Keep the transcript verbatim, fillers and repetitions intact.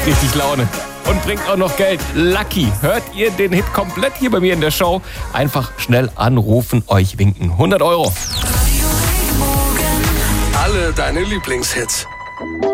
macht richtig Laune und bringt auch noch Geld. Lucky, hört ihr den Hit komplett hier bei mir in der Show? Einfach schnell anrufen, euch winken hundert Euro. Alle deine Lieblingshits.